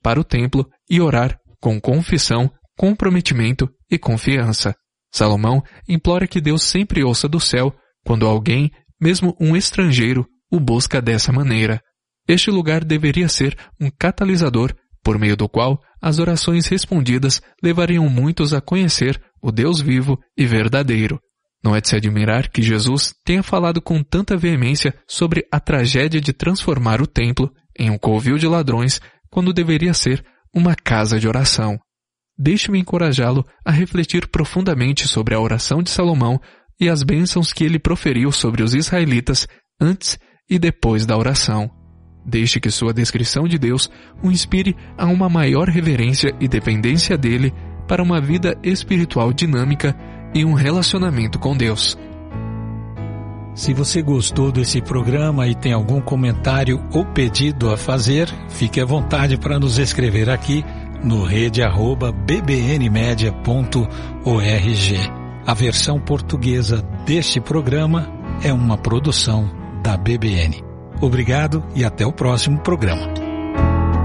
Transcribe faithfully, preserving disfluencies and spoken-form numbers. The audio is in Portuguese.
para o templo e orar com confissão, comprometimento e confiança. Salomão implora que Deus sempre ouça do céu quando alguém, mesmo um estrangeiro, o busca dessa maneira. Este lugar deveria ser um catalisador por meio do qual as orações respondidas levariam muitos a conhecer o Deus vivo e verdadeiro. Não é de se admirar que Jesus tenha falado com tanta veemência sobre a tragédia de transformar o templo em um covil de ladrões quando deveria ser uma casa de oração. Deixe-me encorajá-lo a refletir profundamente sobre a oração de Salomão e as bênçãos que ele proferiu sobre os israelitas antes e depois da oração. Deixe que sua descrição de Deus o inspire a uma maior reverência e dependência dele para uma vida espiritual dinâmica e um relacionamento com Deus. Se você gostou desse programa e tem algum comentário ou pedido a fazer, fique à vontade para nos escrever aqui no rede arroba b b n media ponto org. A versão portuguesa deste programa é uma produção da B B N. Obrigado e até o próximo programa.